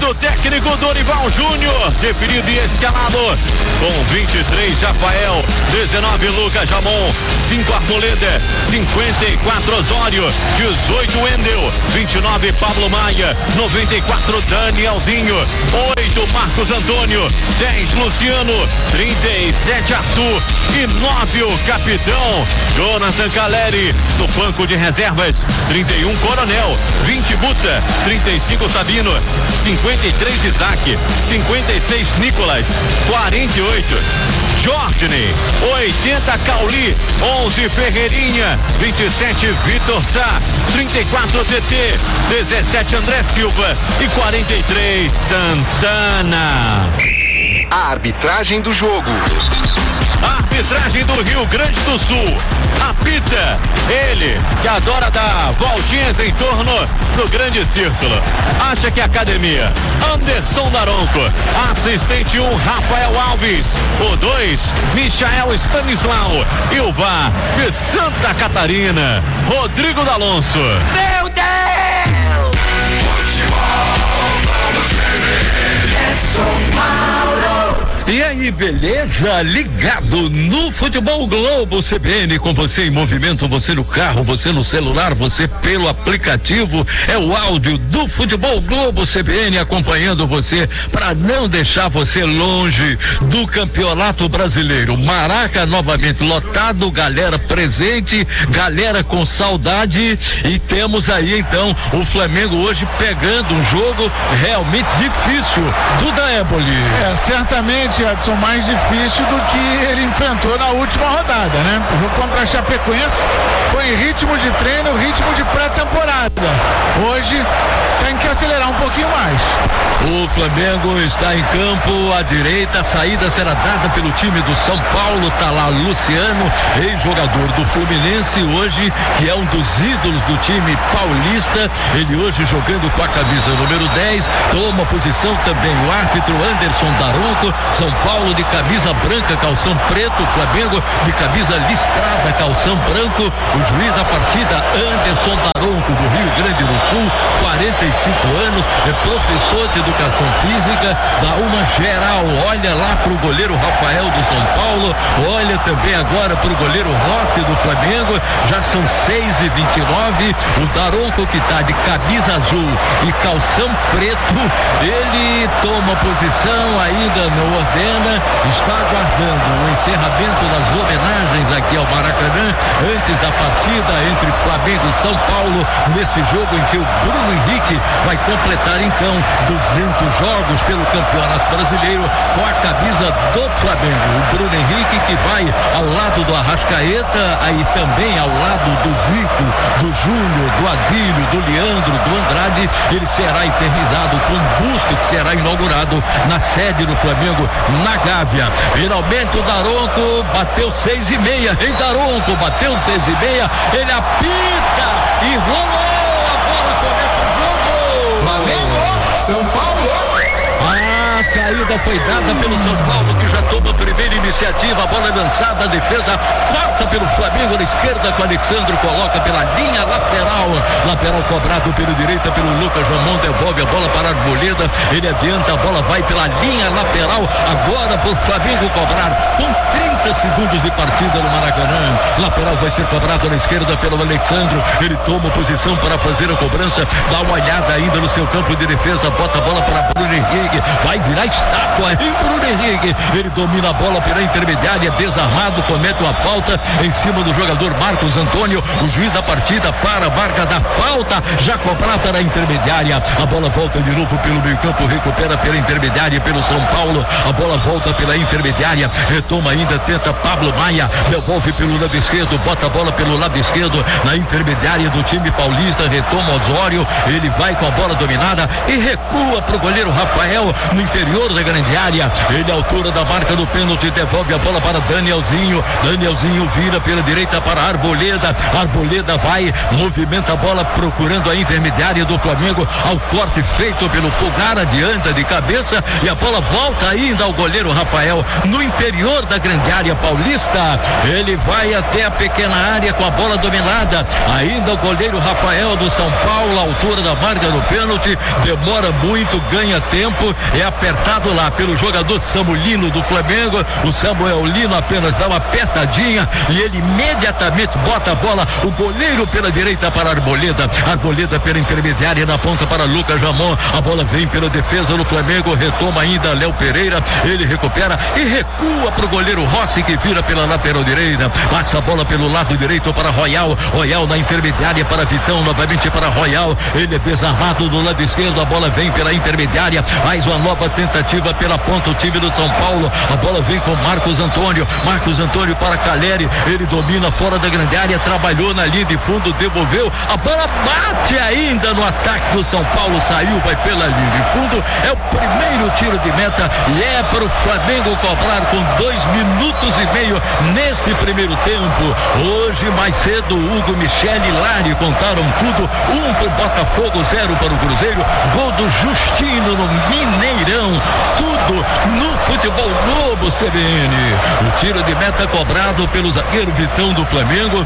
do técnico Dorival Júnior, definido e escalado com 23 Rafael, 19 Lucas Jamon, 5 Arboleda, 54 Osório, 18 Wendel, 29 Pablo Maia, 94 Danielzinho, 8 Marcos Antônio, 10 Luciano, 37 Arthur e 9 o capitão Jonathan Caleri. No banco de reservas, 31 Coronel, 20 Buta, 35 Sabino, 53 Isaac, 56 Nicolas, 48 Jordney, 80 Cauli, 11 Ferreirinha, 27 Vitor Sá, 34 TT, 17 André Silva e 43 Santana. A arbitragem do jogo. A arbitragem do Rio Grande do Sul. Apita ele, que adora dar voltinhas em torno do grande círculo. Acha que é academia. Anderson Daronco. Assistente 1, Rafael Alves. O 2, Michael Stanislau. E o VAR de Santa Catarina, Rodrigo D'Alonso. Meu Deus! Edson Mauro. E aí, beleza? Ligado no Futebol Globo CBN, com você em movimento, você no carro, você no celular, você pelo aplicativo. É o áudio do Futebol Globo CBN acompanhando você para não deixar você longe do Campeonato Brasileiro. Maraca novamente lotado, galera presente, galera com saudade, e temos aí então o Flamengo hoje pegando um jogo realmente difícil do Daéboli. Certamente, Edson, mais difícil do que ele enfrentou na última rodada, né? O jogo contra a Chapecoense foi em ritmo de treino, ritmo de pré-temporada. Hoje tem que acelerar um pouquinho mais. O Flamengo está em campo à direita, a saída será dada pelo time do São Paulo. Tá lá Luciano, ex-jogador do Fluminense, hoje que é um dos ídolos do time paulista. Ele hoje jogando com a camisa número 10, toma posição também o árbitro Anderson Daronco. São Paulo de camisa branca, calção preto, Flamengo de camisa listrada, calção branco. O juiz da partida, Anderson Daronco, do Rio Grande do Sul, 45 anos, é professor de educação física, dá uma geral, olha lá pro goleiro Rafael do São Paulo, olha também agora pro goleiro Rossi do Flamengo. Já são 6h29, o Daronco, que tá de camisa azul e calção preto, ele toma posição, ainda não ordena, está aguardando o encerramento das homenagens aqui ao Maracanã, antes da partida entre Flamengo e São Paulo, nesse jogo em que o Bruno Henrique vai completar então 200 jogos pelo Campeonato Brasileiro com a camisa do Flamengo. O Bruno Henrique, que vai ao lado do Arrascaeta, aí também ao lado do Zico, do Júnior, do Adílio, do Leandro, do Andrade. Ele será eternizado com um busto que será inaugurado na sede do Flamengo, na Gávea. Finalmente o Daronco bateu 6h30, hein, Daronco? Bateu 6h30, ele apita e rolou, a bola começa o jogo. Flamengo, São Paulo. A saída foi dada pelo São Paulo, que já toma a primeira iniciativa. A bola é lançada, a defesa corta pelo Flamengo na esquerda com Alexandre, coloca pela linha lateral cobrado pela direita pelo Lucas Ramon, devolve a bola para a Arboleda, ele adianta, a bola vai pela linha lateral agora pro Flamengo cobrar com 30 segundos de partida no Maracanã. Lateral vai ser cobrado na esquerda pelo Alexandre, ele toma posição para fazer a cobrança, dá uma olhada ainda no seu campo de defesa, bota a bola para Bruno Henrique, vai virar estátua em Bruno Henrique, ele domina a bola pela intermediária, desarmado, comete uma falta em cima do jogador Marcos Antônio. O juiz da partida para a marca da falta, já cobrada na intermediária. A bola volta de novo pelo meio campo, recupera pela intermediária pelo São Paulo, a bola volta pela intermediária, retoma ainda, tenta Pablo Maia, devolve pelo lado esquerdo, bota a bola pelo lado esquerdo na intermediária do time paulista, retoma Osório, ele vai com a bola dominada e recua pro goleiro Rafael no interior interior da grande área. Ele à altura da marca do pênalti, devolve a bola para Danielzinho. Danielzinho vira pela direita para Arboleda. Arboleda vai, movimenta a bola procurando a intermediária do Flamengo, ao corte feito pelo Pulgar, adianta de cabeça e a bola volta ainda ao goleiro Rafael no interior da grande área paulista. Ele vai até a pequena área com a bola dominada. Ainda o goleiro Rafael do São Paulo, à altura da marca do pênalti, demora muito, ganha tempo, é apertado lá pelo jogador Samulino do Flamengo. O Samuel Lino apenas dá uma apertadinha e ele imediatamente bota a bola, o goleiro pela direita para Arboleda. Arboleda pela intermediária na ponta para Lucas Ramon. A bola vem pela defesa do Flamengo, retoma ainda Léo Pereira, ele recupera e recua para o goleiro Rossi, que vira pela lateral direita, passa a bola pelo lado direito para Royal. Royal na intermediária para Vitão, novamente para Royal, ele é desarmado do lado esquerdo, a bola vem pela intermediária, mais uma nova tentativa pela ponta, o time do São Paulo. A bola vem com Marcos Antônio para Caleri, ele domina fora da grande área, trabalhou na linha de fundo, devolveu, a bola bate ainda no ataque do São Paulo, saiu, vai pela linha de fundo, é o primeiro tiro de meta e é para o Flamengo cobrar com 2 minutos e meio neste primeiro tempo. Hoje mais cedo Hugo, Michele e Lari contaram tudo, 1 para o Botafogo, 0 para o Cruzeiro, gol do Justino no Mineirão, tudo no Futebol Globo CBN. O tiro de meta cobrado pelo zagueiro Vitão do Flamengo,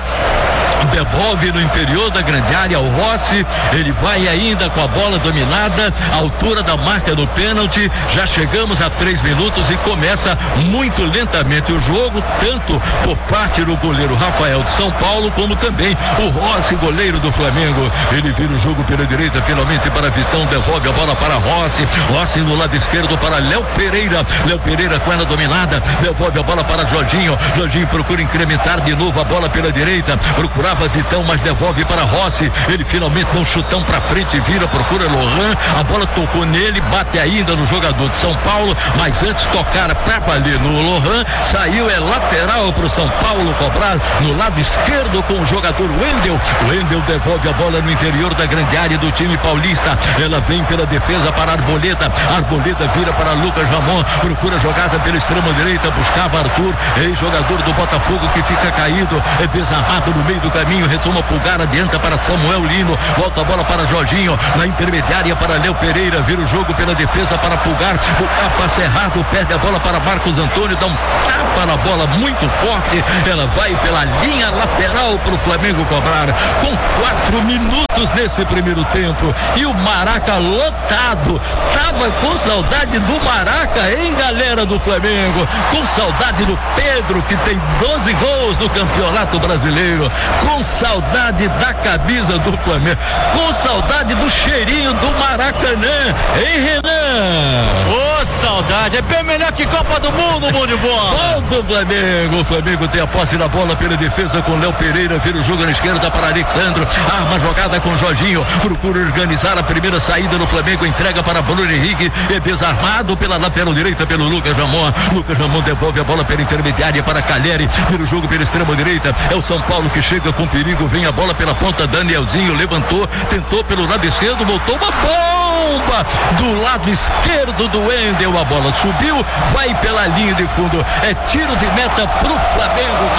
devolve no interior da grande área ao Rossi, ele vai ainda com a bola dominada, à altura da marca do pênalti. Já chegamos a 3 minutos e começa muito lentamente o jogo, tanto por parte do goleiro Rafael de São Paulo, como também o Rossi, goleiro do Flamengo. Ele vira o jogo pela direita, finalmente para Vitão, devolve a bola para Rossi, Rossi no lado esquerdo para Léo Pereira, Léo Pereira com ela dominada, devolve a bola para Jorginho, Jorginho procura incrementar de novo a bola pela direita, procurava Vitão, mas devolve para Rossi, ele finalmente dá um chutão para frente, vira, procura Lohan, a bola tocou nele, bate ainda no jogador de São Paulo, mas antes tocar para valer no Lohan, saiu, é lateral para o São Paulo cobrar no lado esquerdo com o jogador Wendel. Wendel devolve a bola no interior da grande área do time paulista, ela vem pela defesa para Arboleda, Arboleda vira para Lucas Ramon, procura jogada pela extrema direita, buscava Arthur, ex-jogador do Botafogo que fica caído, é desarmado no meio do caminho, retoma Pulgar, adianta para Samuel Lino, volta a bola para Jorginho, na intermediária para Léo Pereira, vira o jogo pela defesa para Pulgar, o passa errado, perde a bola para Marcos Antônio, dá um tapa na bola muito forte, ela vai pela linha lateral para o Flamengo cobrar, com 4 minutos nesse primeiro tempo, e o Maraca lotado, tava com saudade do Maraca, hein, galera do Flamengo, com saudade do Pedro, que tem 12 gols no Campeonato Brasileiro, com saudade da camisa do Flamengo, com saudade do cheirinho do Maracanã, hein, Renan? Ô, saudade, é bem melhor que Copa do Mundo, bom de bola. Gol do Flamengo, o Flamengo tem a posse da bola pela defesa com Léo Pereira, vira o jogo na esquerda para Alexandro, arma a jogada com Jorginho, procura organizar a primeira saída do Flamengo, entrega para Bruno Henrique, é desarmado pela lateral direita pelo Lucas Ramon, Lucas Ramon devolve a bola pela intermediária para Caleri, vira o jogo pela extrema direita, é o São Paulo que chega com perigo, vem a bola pela ponta, Danielzinho levantou, tentou pelo lado esquerdo, voltou uma bomba do lado esquerdo do Wendel, a bola subiu, vai pela linha de fundo, é tiro de meta pro Flamengo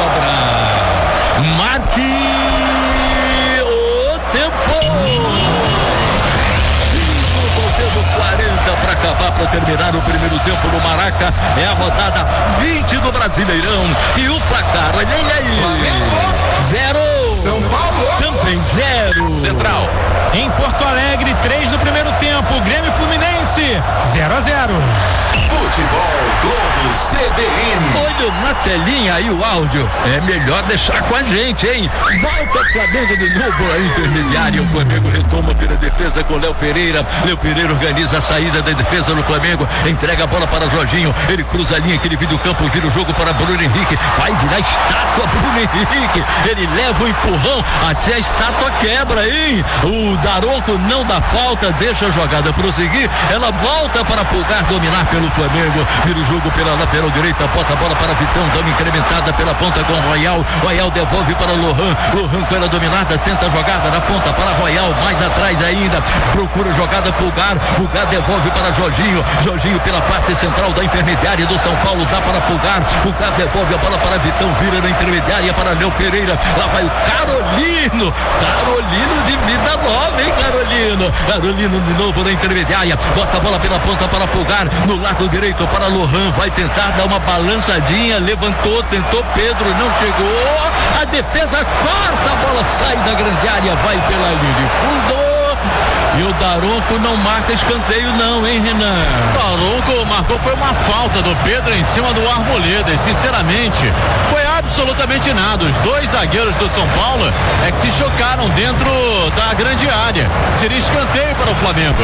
cobrar. Marque o tempo. 40 para acabar, para terminar o primeiro tempo do Maraca, é a rodada 20 do Brasileirão e o placar, olha aí, 0 São Paulo também 0 Central em Porto Alegre, 3 no primeiro tempo, Grêmio Fluminense 0-0. Futebol Globo CBN. Olha na telinha aí o áudio, é melhor deixar com a gente, hein? Volta o Flamengo de novo a intermediária, o Flamengo retoma pela defesa com Léo Pereira, Léo Pereira organiza a saída da defesa do Flamengo, entrega a bola para Jorginho, ele cruza a linha que divide o campo, vira o jogo para Bruno Henrique, vai virar estátua Bruno Henrique, ele leva o empurrão, assim a estátua quebra, hein? O Daronco não dá falta, deixa a jogada prosseguir, ela volta para Pulgar dominar pelo Flamengo, vira o jogo pela lateral direita, bota a bola para para Vitão, dá uma incrementada pela ponta com Royal. Royal devolve para Lohan. Lohan com ela dominada, tenta a jogada na ponta para Royal, mais atrás ainda, procura jogada Pulgar. Pulgar devolve para Jorginho. Jorginho pela parte central da intermediária do São Paulo, dá para Pulgar. Pulgar devolve a bola para Vitão, vira na intermediária para Léo Pereira. Lá vai o Carolino. Carolino de vida nova, hein, Carolino? Carolino de novo na intermediária, bota a bola pela ponta para Pulgar, no lado direito para Lohan, vai tentar dar uma balançadinha, levantou, tentou Pedro, não chegou, a defesa corta, a bola sai da grande área, vai pela linha de fundo. E o Daronco não marca escanteio não, hein, Renan? Daronco marcou, foi uma falta do Pedro em cima do Arboleda, e sinceramente foi absolutamente nada. Os dois zagueiros do São Paulo é que se chocaram dentro da grande área. Seria escanteio para o Flamengo.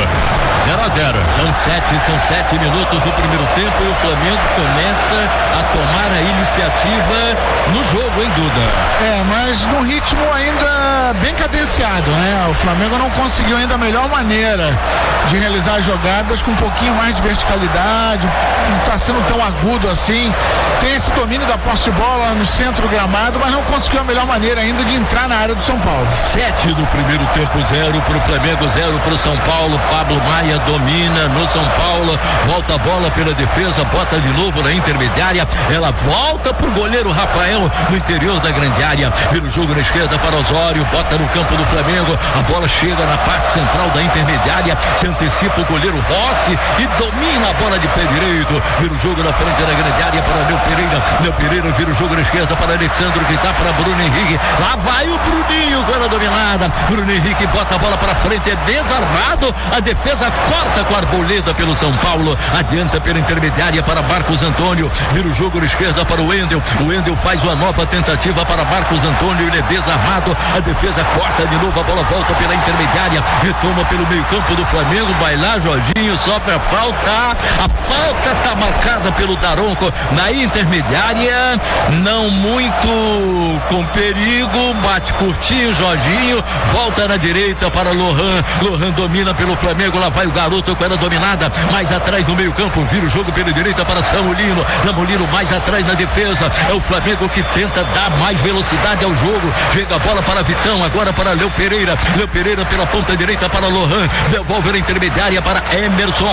0-0. São 7 minutos do primeiro tempo e o Flamengo começa a tomar a iniciativa no jogo, hein, Duda? Mas num ritmo ainda bem cadenciado, né? O Flamengo não conseguiu ainda a melhor maneira de realizar jogadas com um pouquinho mais de verticalidade, não está sendo tão agudo assim, tem esse domínio da posse de bola no centro do gramado, mas não conseguiu a melhor maneira ainda de entrar na área do São Paulo. 7 no primeiro tempo, 0 para o Flamengo, 0 para o São Paulo. Pablo Maia domina no São Paulo, volta a bola pela defesa, bota de novo na intermediária, ela volta para o goleiro Rafael no interior da grande área, vira o jogo na esquerda para Osório, bota no campo do Flamengo, a bola chega na parte central da intermediária, se antecipa o goleiro Rossi e domina a bola de pé direito, vira o jogo na frente da grande área para Léo Pereira. Léo Pereira vira o jogo na esquerda para Alexandre, que está para Bruno Henrique, lá vai o Bruninho com ela dominada, Bruno Henrique bota a bola para frente, é desarmado, a defesa corta com a Arboleda pelo São Paulo, adianta pela intermediária para Marcos Antônio, vira o jogo na esquerda para o Wendel faz uma nova tentativa para Marcos Antônio, ele é desarmado, a defesa corta de novo, a bola volta pela intermediária, retoma pelo meio campo do Flamengo, vai lá Jorginho, sofre a falta está marcada pelo Daronco na intermediária, não muito com perigo, bate curtinho, Jorginho volta na direita para Lohan domina pelo Flamengo, lá vai o garoto com ela dominada, mais atrás no meio campo, vira o jogo pela direita para Samulino mais atrás na defesa, é o Flamengo que tenta dar mais velocidade ao jogo, chega a bola para Vitão, agora para Léo Pereira pela ponta direita para Lohan, devolve na intermediária para Emerson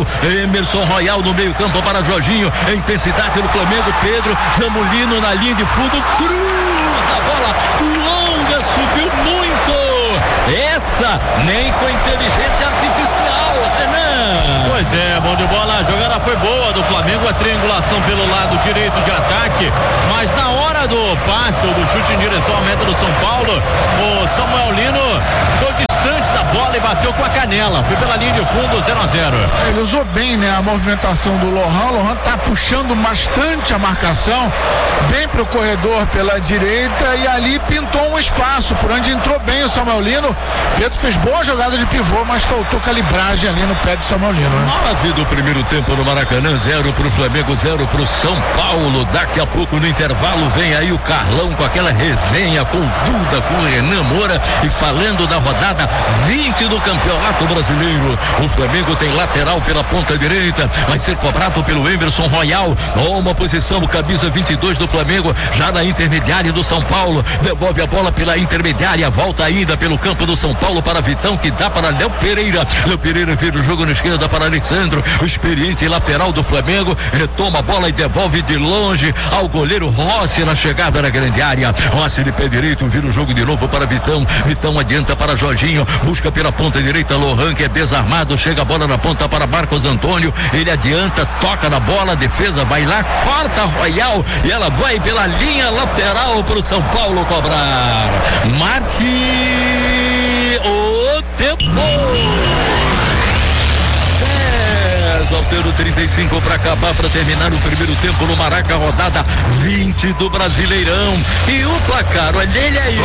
Royal no meio campo para Jorginho, a intensidade do Flamengo, Pedro, Samulino na linha de fundo, cruza a bola, longa, subiu muito, essa nem com inteligência artificial, Renan. Pois é, bom de bola, a jogada foi boa do Flamengo, a triangulação pelo lado direito de ataque, mas na hora do passe ou do chute em direção à meta do São Paulo, o Samuel Lino ficou distante da bola e bateu com a canela, foi pela linha de fundo, 0-0. Ele usou bem, né, a movimentação do Lohan tá puxando bastante a marcação, bem pro corredor pela direita e ali pintou um espaço por onde entrou bem o Samuel Lino. Pedro fez boa jogada de pivô, mas faltou calibragem ali no pé do Samuel Lino, né? 9 do primeiro tempo no Maracanã, 0 pro Flamengo, 0 pro São Paulo. Daqui a pouco no intervalo vem aí o Carlão com aquela resenha com Duda, com o Renan Moura e falando da rodada 20 do Campeonato Brasileiro. O Flamengo tem lateral pela ponta direita, vai ser cobrado pelo Emerson Royal, uma posição, o camisa 22 do Flamengo, já na intermediária do São Paulo, devolve a bola pela intermediária, volta ainda pelo campo do São Paulo para Vitão, que dá para Léo Pereira vira o jogo na esquerda para Alexandre, o experiente lateral do Flamengo, retoma a bola e devolve de longe ao goleiro Rossi na chegada na grande área, Rossi de pé direito, vira o jogo de novo para Vitão adianta para Jorginho, busca pela ponta direita Lohan, que é desarmado, chega a bola na ponta para Marcos Antônio, ele adianta, toca na bola, a defesa vai lá, corta Royal e ela vai pela linha lateral para o São Paulo cobrar. Marque o tempo. Alterno 35 para acabar, para terminar o primeiro tempo no Maraca, rodada 20 do Brasileirão. E o placar, olha ele aí,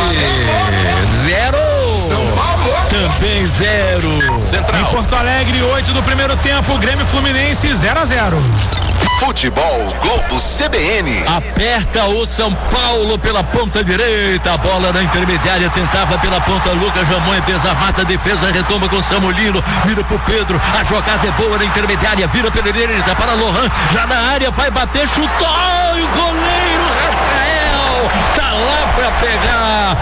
0. São Paulo também 0. Em Porto Alegre, 8 do primeiro tempo, Grêmio Fluminense 0-0. Futebol Globo CBN. Aperta o São Paulo pela ponta direita, a bola na intermediária, tentava pela ponta Lucas Ramon, desarmata a defesa, retoma com Samulino, vira pro Pedro, a jogada é boa na intermediária, vira pela direita para Lohan, já na área, vai bater, chutou, e o goleiro Rafael tá lá pra pegar.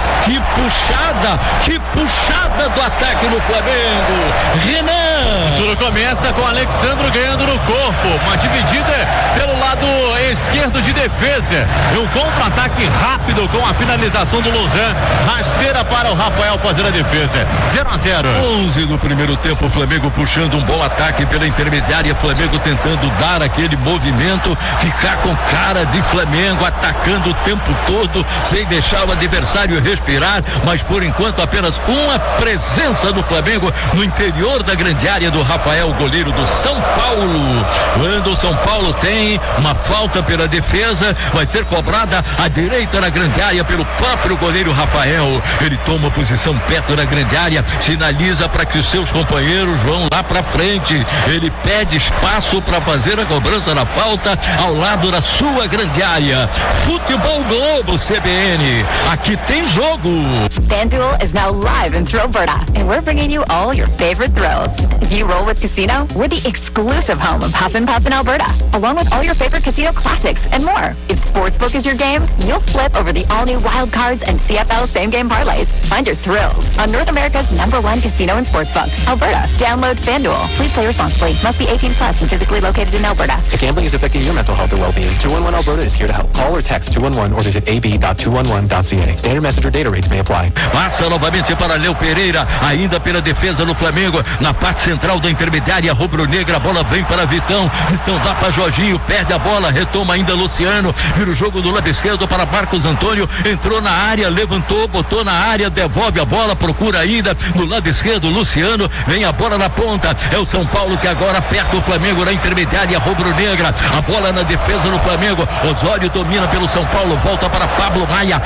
Que puxada do ataque no Flamengo. Renan. Tudo começa com Alexandro ganhando no corpo, uma dividida pelo lado esquerdo de defesa, e um contra-ataque rápido com a finalização do Lohan, rasteira para o Rafael fazer a defesa. 0-0. 11 no primeiro tempo, o Flamengo puxando um bom ataque pela intermediária, Flamengo tentando dar aquele movimento, ficar com cara de Flamengo, atacando o tempo todo, sem deixar o adversário respirar, mas por enquanto apenas uma presença do Flamengo no interior da grande área do Rafael, goleiro do São Paulo. Quando o São Paulo tem uma falta pela defesa, vai ser cobrada à direita na grande área pelo próprio goleiro Rafael. Ele toma posição perto da grande área, sinaliza para que os seus companheiros vão lá para frente. Ele pede espaço para fazer a cobrança da falta ao lado da sua grande área. Futebol Globo CBN, aqui tem jogo. FanDuel is now live in Thrillberta, and we're bringing you all your favorite thrills. If you roll with Casino, we're the exclusive home of Huff and Puff in Alberta, along with all your favorite casino classics and more. If Sportsbook is your game, you'll flip over the all-new Wild Cards and CFL same-game parlays. Find your thrills on North America's #1 casino and sportsbook, Alberta. Download FanDuel. Please play responsibly. Must be 18 plus and physically located in Alberta. If gambling is affecting your mental health or well-being, 211 Alberta is here to help. Call or text 211 or visit ab.211.ca. Standard message or data rates may apply. Passa novamente para Léo Pereira, ainda pela defesa do Flamengo, na parte central da intermediária rubro-negra, a bola vem para Vitão dá para Jorginho, perde a bola, retoma ainda Luciano, vira o jogo do lado esquerdo para Marcos Antônio, entrou na área, levantou, botou na área, devolve a bola, procura ainda no lado esquerdo, Luciano, vem a bola na ponta, é o São Paulo que agora aperta o Flamengo na intermediária rubro-negra, a bola na defesa do Flamengo, Osório domina pelo São Paulo, volta para Pablo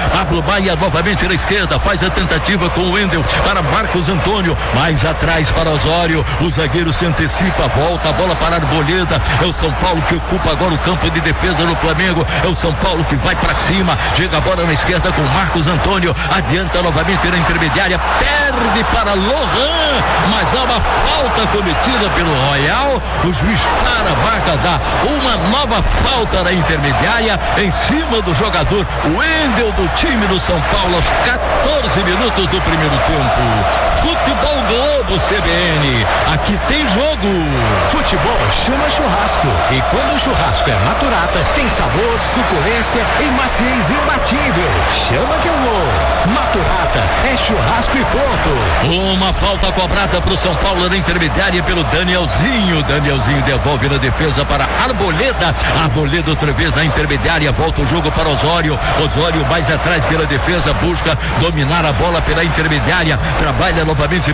Maia novamente na esquerda, faz a tentativa com o Wendel para Marcos Antônio, mais atrás para Osório, o zagueiro se antecipa, volta a bola para Arboleda, é o São Paulo que ocupa agora o campo de defesa no Flamengo, é o São Paulo que vai para cima, chega a bola na esquerda com Marcos Antônio, adianta novamente na intermediária, perde para Lohan, mas há uma falta cometida pelo Royal, o juiz para a marca, dá uma nova falta na intermediária em cima do jogador Wendel do time do São Paulo aos 14 minutos do primeiro tempo. Futebol Globo CBN, aqui tem jogo. Futebol chama churrasco, e quando o churrasco é Maturata, tem sabor, suculência e maciez imbatível. Chama que eu vou. Maturata é churrasco e ponto. Uma falta cobrada para o São Paulo na intermediária pelo Danielzinho devolve na defesa para Arboleda outra vez na intermediária, volta o jogo para Osório mais atrás pela defesa, busca dominar a bola pela intermediária, trabalha novamente